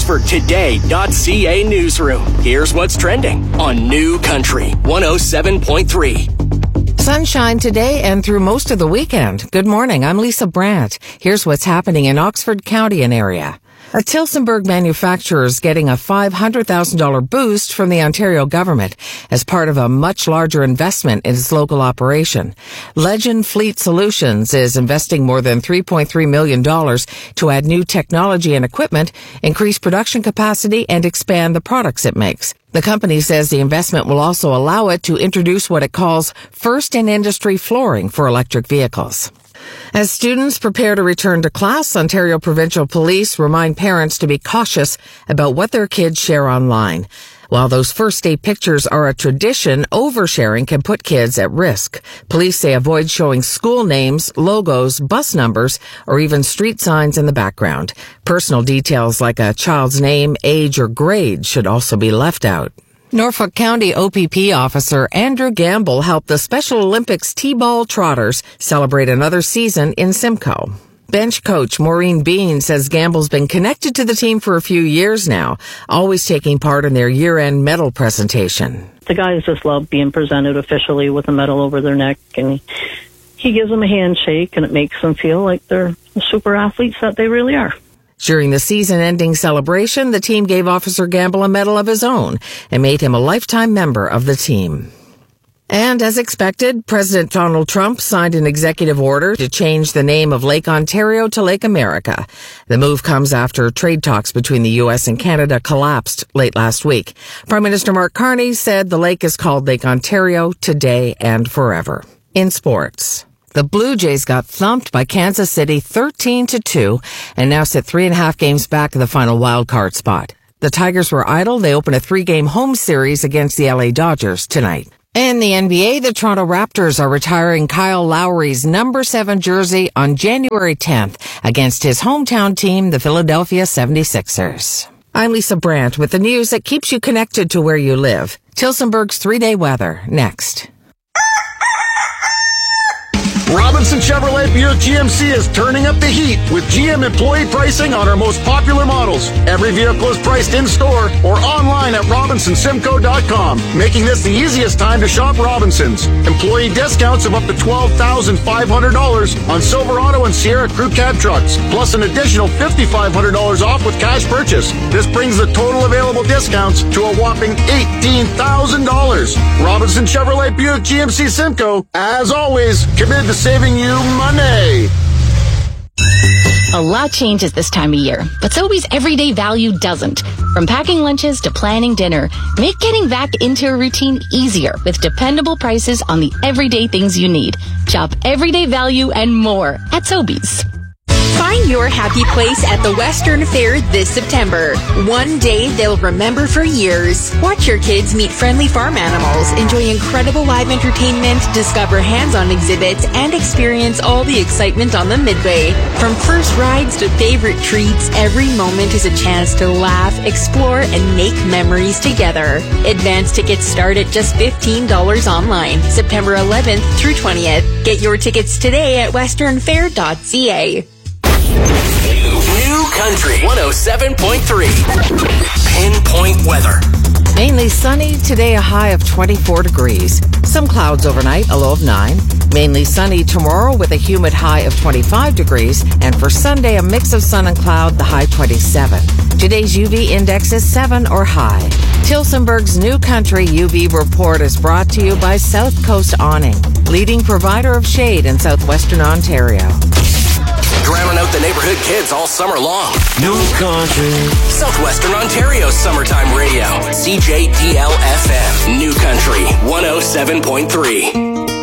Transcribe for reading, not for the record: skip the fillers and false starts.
Oxford Today.ca newsroom. Here's what's trending on New Country 107.3. Sunshine today and through most of the weekend. Good morning, I'm Lisa Brandt. Here's what's happening in Oxford County and area. A Tillsonburg manufacturer is getting a $500,000 boost from the Ontario government as part of a much larger investment in its local operation. Legend Fleet Solutions is investing more than $3.3 million to add new technology and equipment, increase production capacity, and expand the products it makes. The company says the investment will also allow it to introduce what it calls first-in-industry flooring for electric vehicles. As students prepare to return to class, Ontario Provincial Police remind parents to be cautious about what their kids share online. While those first day pictures are a tradition, oversharing can put kids at risk. Police say avoid showing school names, logos, bus numbers, or even street signs in the background. Personal details like a child's name, age, or grade should also be left out. Norfolk County OPP officer Andrew Gamble helped the Special Olympics T-ball trotters celebrate another season in Simcoe. Bench coach Maureen Bean says Gamble's been connected to the team for a few years now, always taking part in their year-end medal presentation. The guys just love being presented officially with a medal over their neck, and he gives them a handshake, and it makes them feel like they're the super athletes that they really are. During the season-ending celebration, the team gave Officer Gamble a medal of his own and made him a lifetime member of the team. And as expected, President Donald Trump signed an executive order to change the name of Lake Ontario to Lake America. The move comes after trade talks between the U.S. and Canada collapsed late last week. Prime Minister Mark Carney said the lake is called Lake Ontario today and forever. In sports, the Blue Jays got thumped by Kansas City 13-2 and now sit 3.5 games back of the final wildcard spot. The Tigers were idle. They open a 3-game home series against the LA Dodgers tonight. In the NBA, the Toronto Raptors are retiring Kyle Lowry's number 7 jersey on January 10th against his hometown team, the Philadelphia 76ers. I'm Lisa Brandt with the news that keeps you connected to where you live. Tillsonburg's 3-day weather next. Robinson Chevrolet Buick GMC is turning up the heat with GM employee pricing on our most popular models. Every vehicle is priced in-store or online at RobinsonSimco.com, making this the easiest time to shop Robinsons. Employee discounts of up to $12,500 on Silverado and Sierra Crew Cab trucks, plus an additional $5,500 off with cash purchase. This brings the total available discounts to a whopping $18,000. Robinson Chevrolet Buick GMC Simcoe, as always, committed to saving you money. A lot changes this time of year, but Sobeys everyday value doesn't. From packing lunches to planning dinner, make getting back into a routine easier with dependable prices on the everyday things you need. Shop everyday value and more at Sobeys. Find your happy place at the Western Fair this September. One day they'll remember for years. Watch your kids meet friendly farm animals, enjoy incredible live entertainment, discover hands-on exhibits, and experience all the excitement on the Midway. From first rides to favorite treats, every moment is a chance to laugh, explore, and make memories together. Advance tickets start at just $15 online, September 11th through 20th. Get your tickets today at westernfair.ca. New Country 107.3. Pinpoint weather. Mainly sunny, today a high of 24 degrees. Some clouds overnight, a low of 9. Mainly sunny tomorrow with a humid high of 25 degrees. And for Sunday, a mix of sun and cloud, the high 27. Today's UV index is 7 or high. Tillsonburg's New Country UV report is brought to you by South Coast Awning, leading provider of shade in southwestern Ontario. Drowning out the neighborhood kids all summer long. New Country. Southwestern Ontario's summertime radio. CJDL FM. New Country 107.3.